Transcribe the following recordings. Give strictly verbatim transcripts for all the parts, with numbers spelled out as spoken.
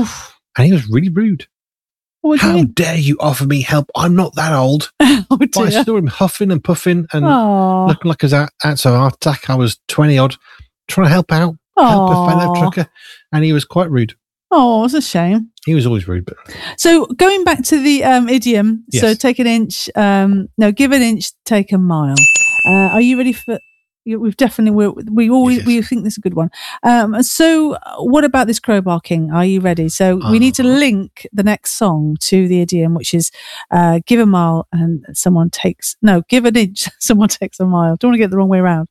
Oof. And he was really rude. What How dare you offer me help? I'm not that old. oh, But I dear. saw him huffing and puffing and Aw. looking like he was out, out of a heart attack. I was twenty odd, trying to help out, help a fellow Aw. trucker. And he was quite rude. Oh, it's a shame. He was always rude. But So going back to the um, idiom, Yes. so take an inch, um, no, give an inch, take a mile. Uh, are you ready for? you- We've definitely we we always Yes. we think this is a good one. Um, so uh, what about this Crowbar King? Are you ready? So we need to Uh-huh. link the next song to the idiom, which is uh, give a mile and someone takes no, give an inch, someone takes a mile. Don't want to get it the wrong way around.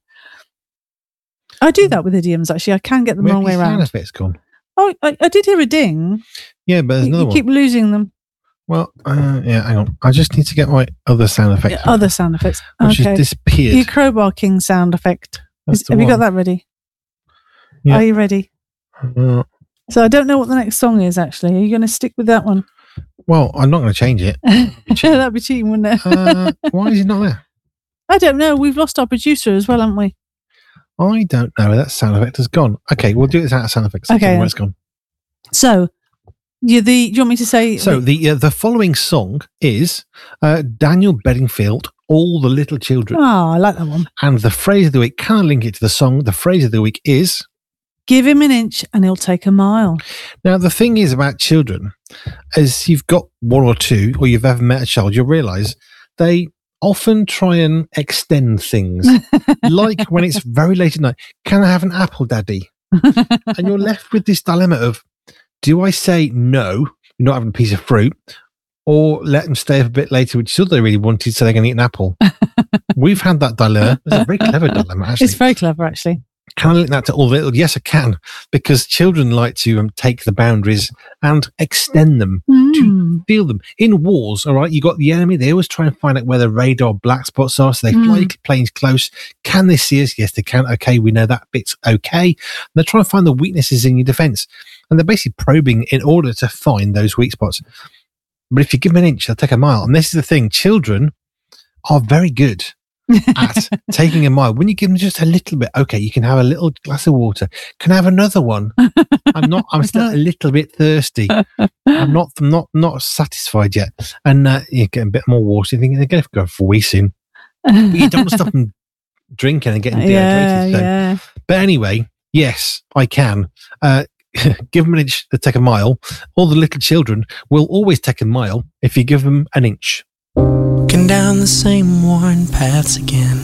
I do that with idioms. Actually, I can get them the where wrong have way your sound around. effects gone? Oh, I, I did hear a ding. Yeah, but there's You, another you one. keep losing them. Well, uh, yeah, hang on. I just need to get my other sound effect. Yeah, other sound effects. Which Okay. has disappeared. Your Crowbar King sound effect. That's Is- the have you got one. that ready? Yeah. Are you ready? Uh, So I don't know what the next song is, actually. Are you going to stick with that one? well, I'm not going to change it. That'd be cheating, wouldn't it? Uh, why is it not there? I don't know. We've lost our producer as well, haven't we? I don't know where that sound effect has gone. Okay, we'll do it without sound effects. I don't Okay. know where it's gone. So, you the. Do you want me to say? So the uh, the following song is uh, Daniel Bedingfield, All the Little Children. Oh, I like that one. And the phrase of the week, can I link it to the song? The phrase of the week is... Give him an inch and he'll take a mile. Now, the thing is about children, as you've got one or two, or you've ever met a child, you'll realise they often try and extend things. Like when it's very late at night, can I have an apple, Daddy? And you're left with this dilemma of, do I say no, you're not having a piece of fruit, or let them stay up a bit later, which is all they really wanted, so they can eat an apple? We've had that dilemma. It's a very clever dilemma, actually. It's very clever, actually. Can I link that to all the little? Yes, I can, because children like to um, take the boundaries and extend them, Mm. feel them. In wars, all right, you got the enemy, they always try and find out where the radar black spots are, so they Mm. fly planes close. Can they see us? Yes, they can. Okay, we know that bit's okay. And they're trying to find the weaknesses in your defense, and they're basically probing in order to find those weak spots. But if you give them an inch, they'll take a mile. And this is the thing, children are very good at taking a mile. When you give them just a little bit, okay, you can have a little glass of water. Can I have another one? I'm not, I'm still a little bit thirsty. I'm not, I'm not, not satisfied yet. And uh, you get a bit more water. You think they're going to go for a wee soon. But you don't want to stop them drinking and getting yeah, dehydrated. So. yeah. But anyway, yes, I can. Uh, give them an inch to take a mile. All the little children will always take a mile if you give them an inch. Walking down the same worn paths again.